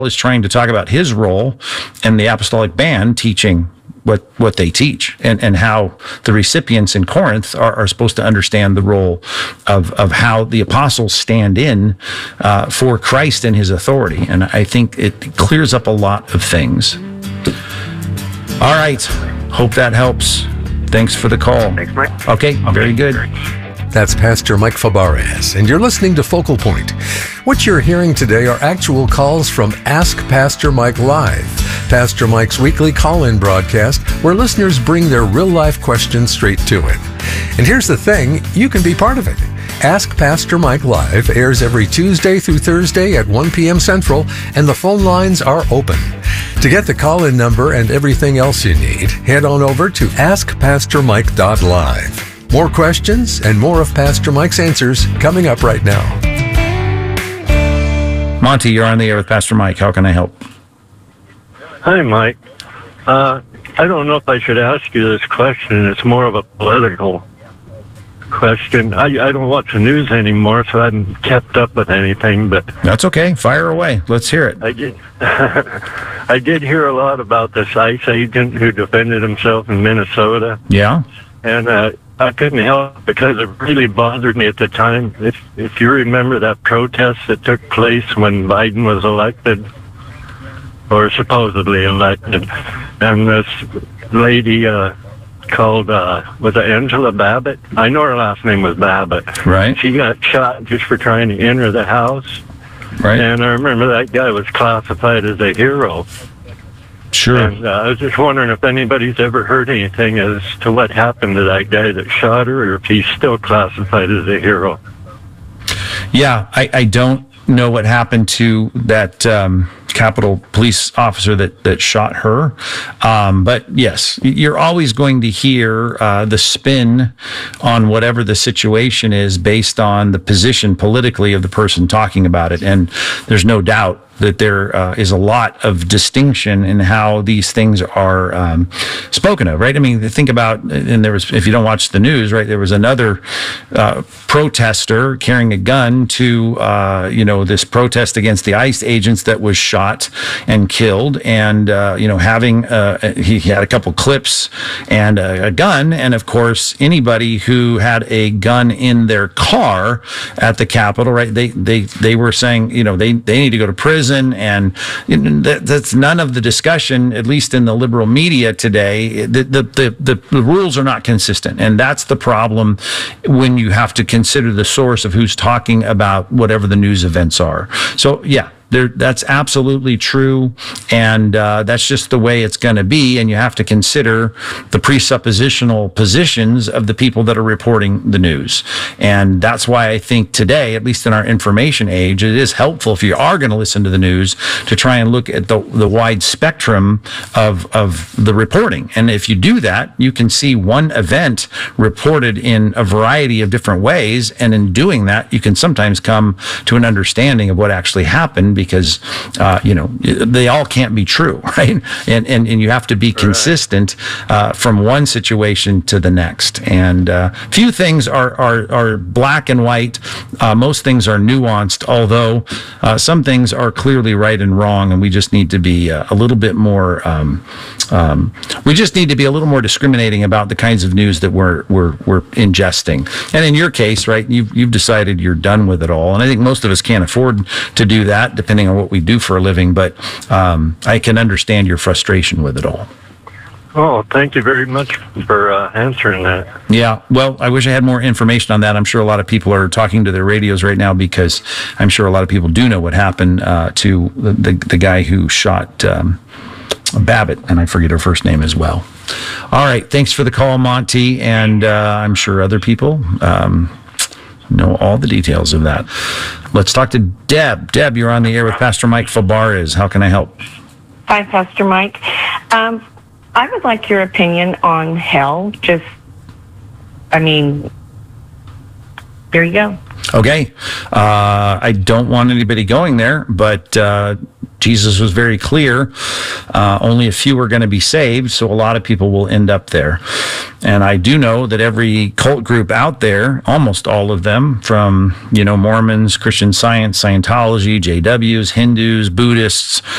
is trying to talk about his role and the apostolic band teaching what they teach, and how the recipients in Corinth are supposed to understand the role of how the apostles stand in for Christ and his authority. And I think it clears up a lot of things. All right. Hope that helps. Thanks for the call. Thanks, Mike. Okay, very good. That's Pastor Mike Fabarez, and you're listening to Focal Point. What you're hearing today are actual calls from Ask Pastor Mike Live, Pastor Mike's weekly call-in broadcast where listeners bring their real-life questions straight to it. And here's the thing, you can be part of it. Ask Pastor Mike Live airs every Tuesday through Thursday at 1 p.m. Central, and the phone lines are open. To get the call-in number and everything else you need, head on over to askpastormike.live. More questions and more of Pastor Mike's answers coming up right now. Monty, you're on the air with Pastor Mike. How can I help? Hi, Mike. I don't know if I should ask you this question. It's more of a political question. I don't watch the news anymore, so I haven't kept up with anything. But that's okay. Fire away. Let's hear it. I did. I did hear a lot about this ICE agent who defended himself in Minnesota. Yeah. And I couldn't help because it really bothered me at the time. If you remember that protest that took place when Biden was elected, or supposedly elected, and this lady called, was it Angela Babbitt? I know her last name was Babbitt. Right. She got shot just for trying to enter the house. Right. And I remember that guy was classified as a hero. Sure. And I was just wondering if anybody's ever heard anything as to what happened to that guy that shot her, or if he's still classified as a hero. Yeah, I don't know what happened to that Capitol Police officer that shot her. But yes, you're always going to hear the spin on whatever the situation is based on the position politically of the person talking about it. And there's no doubt that there is a lot of distinction in how these things are spoken of, right? I mean, think about, and there was, if you don't watch the news, right, there was another protester carrying a gun to, this protest against the ICE agents that was shot and killed, and, having, he had a couple clips and a gun, and of course, anybody who had a gun in their car at the Capitol, right, they were saying, they need to go to prison. And that's none of the discussion, at least in the liberal media today. The rules are not consistent, and that's the problem when you have to consider the source of who's talking about whatever the news events are. So yeah, that's absolutely true, and that's just the way it's going to be, and you have to consider the presuppositional positions of the people that are reporting the news. And that's why I think today, at least in our information age, it is helpful, if you are going to listen to the news, to try and look at the wide spectrum of the reporting. And if you do that, you can see one event reported in a variety of different ways, and in doing that, you can sometimes come to an understanding of what actually happened, because they all can't be true, right? And you have to be consistent from one situation to the next. And few things are black and white. Most things are nuanced, although some things are clearly right and wrong, and we just need to be a little bit more. We just need to be a little more discriminating about the kinds of news that we're ingesting. And in your case, right, you've decided you're done with it all, and I think most of us can't afford to do that, depending on what we do for a living, but I can understand your frustration with it all. Oh, thank you very much for answering that. Yeah, well, I wish I had more information on that. I'm sure a lot of people are talking to their radios right now, because I'm sure a lot of people do know what happened to the guy who shot Babbitt, and I forget her first name as well. All right, thanks for the call, Monty, and I'm sure other people know all the details of that. Let's talk to Deb. Deb, you're on the air with Pastor Mike Fabarez. How can I help? Hi, Pastor Mike. I would like your opinion on hell. There you go. Okay. I don't want anybody going there, but Jesus was very clear. Only a few are going to be saved, so a lot of people will end up there. And I do know that every cult group out there, almost all of them, from, Mormons, Christian Science, Scientology, JWs, Hindus, Buddhists,